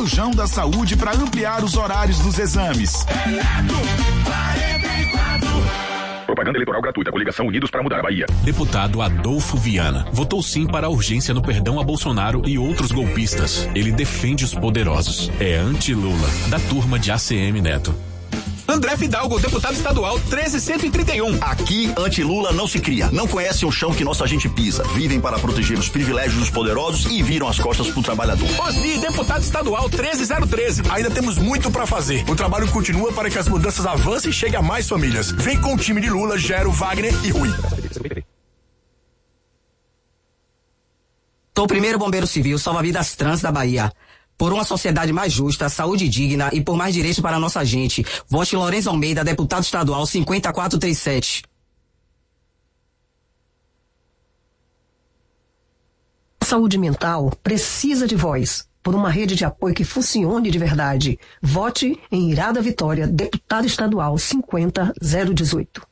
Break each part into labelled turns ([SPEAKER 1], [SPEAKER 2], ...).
[SPEAKER 1] cirurgião da saúde para ampliar os horários dos exames.
[SPEAKER 2] Propaganda eleitoral gratuita. Coligação Unidos para Mudar a Bahia.
[SPEAKER 3] Deputado Adolfo Viana votou sim para a urgência no perdão a Bolsonaro e outros golpistas. Ele defende os poderosos. É anti-Lula, da turma de ACM Neto.
[SPEAKER 4] André Fidalgo, deputado estadual 13131.
[SPEAKER 5] Aqui, anti-Lula não se cria. Não conhecem o chão que nossa gente pisa. Vivem para proteger os privilégios dos poderosos e viram as costas pro trabalhador.
[SPEAKER 4] Osni, deputado estadual 13013.
[SPEAKER 6] Ainda temos muito para fazer. O trabalho continua para que as mudanças avancem e cheguem a mais famílias. Vem com o time de Lula, Gero, Wagner e Rui.
[SPEAKER 7] Sou o primeiro bombeiro civil salva-vidas trans da Bahia. Por uma sociedade mais justa, saúde digna e por mais direitos para a nossa gente. Vote Lourenço Almeida, deputado estadual 5437.
[SPEAKER 8] Saúde mental precisa de voz. Por uma rede de apoio que funcione de verdade. Vote em Irada Vitória, deputado estadual 50018.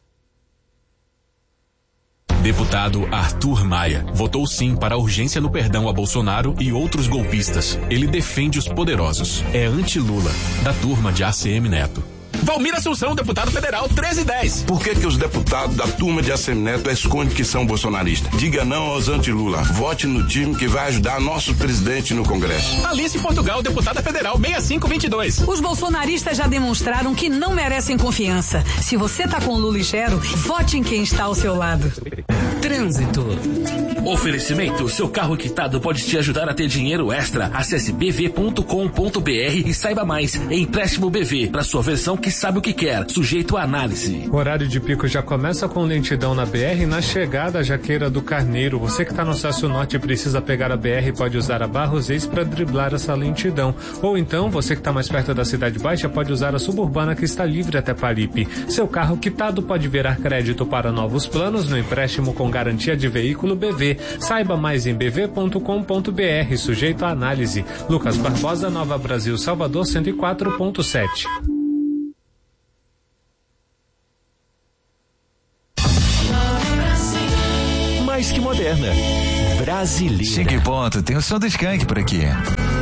[SPEAKER 3] Deputado Arthur Maia votou sim para a urgência no perdão a Bolsonaro e outros golpistas. Ele defende os poderosos. É anti-Lula, da turma de ACM Neto.
[SPEAKER 4] Valmir Assunção, deputado federal 1310.
[SPEAKER 9] Por que os deputados da turma de ACM Neto escondem que são bolsonaristas? Diga não aos anti-Lula. Vote no time que vai ajudar nosso presidente no Congresso.
[SPEAKER 4] Alice Portugal, deputada federal 6522.
[SPEAKER 10] Os bolsonaristas já demonstraram que não merecem confiança. Se você tá com Lula e Gero, vote em quem está ao seu lado.
[SPEAKER 11] Trânsito. Oferecimento: seu carro quitado pode te ajudar a ter dinheiro extra. Acesse bv.com.br e saiba mais. Empréstimo BV, para sua versão que sabe o que quer, sujeito à análise.
[SPEAKER 12] O horário de pico já começa com lentidão na BR na chegada à Jaqueira do Carneiro. Você que está no acesso norte e precisa pegar a BR pode usar a Barros Reis para driblar essa lentidão. Ou então, você que está mais perto da Cidade Baixa pode usar a Suburbana que está livre até Paripe. Seu carro quitado pode virar crédito para novos planos no empréstimo com garantia de veículo BV. Saiba mais em bv.com.br, sujeito à análise. Lucas Barbosa, Nova Brasil, Salvador 104.7.
[SPEAKER 13] Mais que moderna. Brasileira.
[SPEAKER 14] Chique ponto, tem o som do Skank por aqui.